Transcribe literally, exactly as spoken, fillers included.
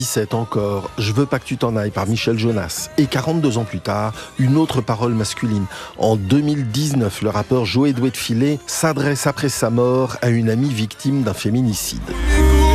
dix-sept encore, Je veux pas que tu t'en ailles par Michel Jonas. Et quarante-deux ans plus tard, une autre parole masculine. En deux mille dix-neuf, le rappeur Joey Doué de Filet s'adresse après sa mort à une amie victime d'un féminicide.